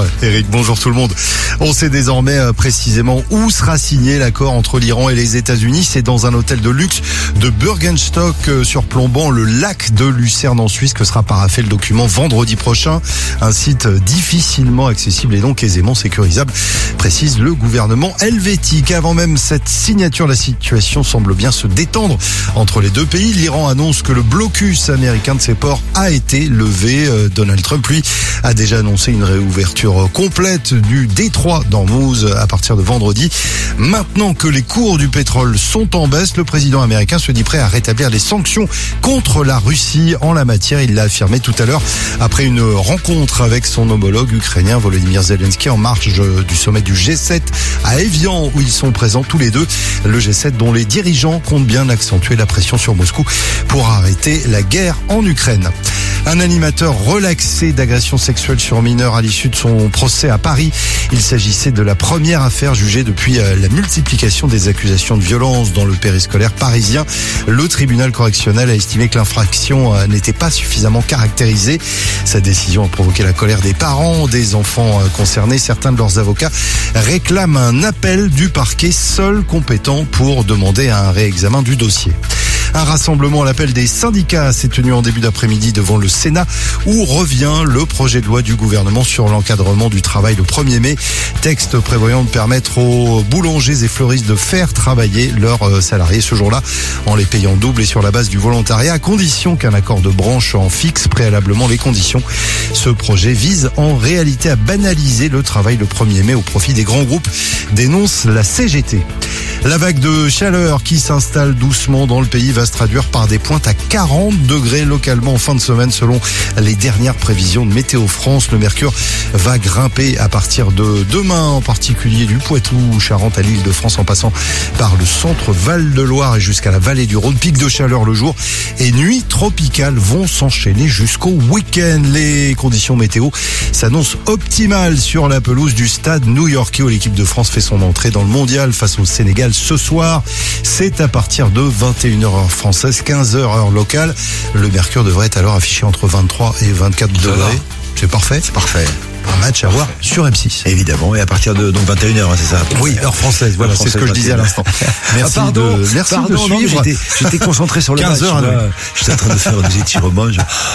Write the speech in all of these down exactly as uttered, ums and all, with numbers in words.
Bonjour Eric, bonjour tout le monde. On sait désormais précisément où sera signé l'accord entre l'Iran et les États-Unis. C'est dans un hôtel de luxe de Bürgenstock surplombant le lac de Lucerne en Suisse que sera paraphé le document vendredi prochain. Un site difficilement accessible et donc aisément sécurisable, précise le gouvernement helvétique. Avant même cette signature, la situation semble bien se détendre entre les deux pays. L'Iran annonce que le blocus américain de ses ports a été levé. Donald Trump, lui, a déjà annoncé une réouverture complète du détroit d'Ormuz à partir de vendredi. Maintenant que les cours du pétrole sont en baisse, le président américain se dit prêt à rétablir les sanctions contre la Russie en la matière. Il l'a affirmé tout à l'heure après une rencontre avec son homologue ukrainien Volodymyr Zelensky en marge du sommet du G sept à Évian où ils sont présents tous les deux. Le G sept dont les dirigeants comptent bien accentuer la pression sur Moscou pour arrêter la guerre en Ukraine. Un animateur relaxé d'agression sexuelle sur mineurs à l'issue de son procès à Paris. Il s'agissait de la première affaire jugée depuis la multiplication des accusations de violence dans le périscolaire parisien. Le tribunal correctionnel a estimé que l'infraction n'était pas suffisamment caractérisée. Sa décision a provoqué la colère des parents des enfants concernés. Certains de leurs avocats réclament un appel du parquet seul compétent pour demander un réexamen du dossier. Un rassemblement à l'appel des syndicats s'est tenu en début d'après-midi devant le Sénat où revient le projet de loi du gouvernement sur l'encadrement du travail le premier mai. Texte prévoyant de permettre aux boulangers et fleuristes de faire travailler leurs salariés ce jour-là en les payant double et sur la base du volontariat à condition qu'un accord de branche en fixe préalablement les conditions. Ce projet vise en réalité à banaliser le travail le premier mai au profit des grands groupes, dénonce la C G T. La vague de chaleur qui s'installe doucement dans le pays va se traduire par des pointes à quarante degrés localement en fin de semaine selon les dernières prévisions de Météo France. Le mercure va grimper à partir de demain, en particulier du Poitou, Charente à l'Île-de-France en passant par le centre Val-de-Loire et jusqu'à la vallée du Rhône. Pic de chaleur le jour et nuits tropicales vont s'enchaîner jusqu'au week-end. Les conditions météo s'annoncent optimales sur la pelouse du stade new-yorkais où l'équipe de France fait son entrée dans le mondial face au Sénégal ce soir. C'est à partir de vingt et une heures heure française, quinze heures heure locale. Le mercure devrait être alors affiché entre vingt-trois et vingt-quatre degrés. C'est parfait. C'est parfait. Un match à voir sur M six. Évidemment, et à partir de donc vingt et une heures, hein, c'est ça. Oui, heure française, voilà, c'est ce que je disais à l'instant. Merci ah, pardon, de, merci pardon, de suivre. Non, j'étais, j'étais concentré sur le quinze match. heures, là, j'étais en train de faire des étirements. Je...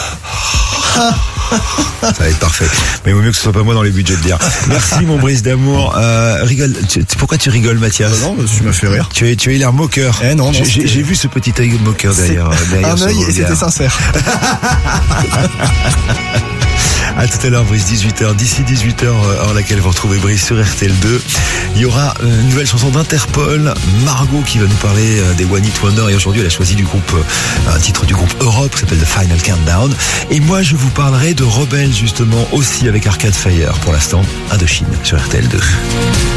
Ça va être parfait. Mais il vaut mieux que ce soit pas moi dans les budgets de bière. Merci mon Brice d'amour. Euh, rigole. Tu, pourquoi tu rigoles, Mathias? euh, Non, tu m'as fait rire. Tu as, tu as eu l'air moqueur. Eh non, non j'ai, j'ai vu ce petit œil moqueur derrière. derrière un œil et c'était sincère. À tout à l'heure, Brice, dix-huit heures. D'ici dix-huit heures, heure laquelle vous retrouvez Brice sur R T L deux. Il y aura une nouvelle chanson d'Interpol, Margot, qui va nous parler des One Hit Wonder. Et aujourd'hui, elle a choisi du groupe, un titre du groupe Europe, qui s'appelle The Final Countdown. Et moi, je vous parlerai de Rebelle, justement, aussi avec Arcade Fire. Pour l'instant, Indochine sur R T L deux.